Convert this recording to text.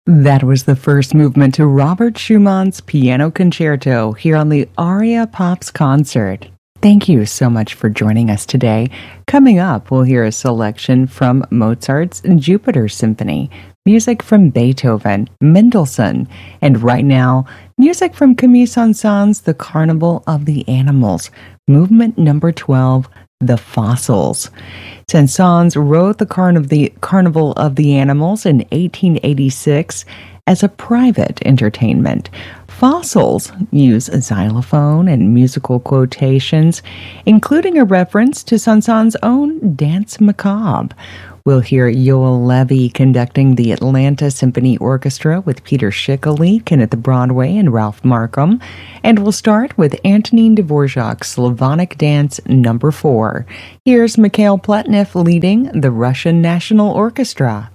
That was the first movement to Robert Schumann's Piano Concerto here on the Aria Pops concert. Thank you so much for joining us today. Coming up, we'll hear a selection from Mozart's Jupiter Symphony, music from Beethoven, Mendelssohn, and right now, music from Camille Saint-Saëns' The Carnival of the Animals, movement number 12, The Fossils. Saint-Saëns wrote the Carnival of the Animals in 1886 as a private entertainment. Fossils use a xylophone and musical quotations, including a reference to Saint-Saëns' own Danse Macabre. We'll hear Yoel Levy conducting the Atlanta Symphony Orchestra with Peter Schickele, Kenneth Broadway, and Ralph Markham. And we'll start with Antonin Dvorak's Slavonic Dance No. 4. Here's Mikhail Pletnev leading the Russian National Orchestra.